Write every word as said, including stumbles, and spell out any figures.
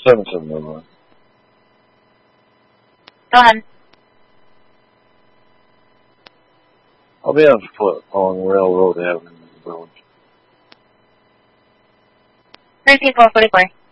seven seven oh one. Go ahead. I'll be on foot along Railroad Avenue in the village. Three people, forty-four.